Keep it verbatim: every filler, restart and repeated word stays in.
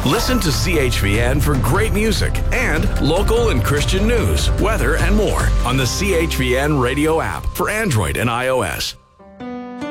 Listen to C H V N for great music and local and Christian news, weather, and more on the C H V N radio app for Android and iOS.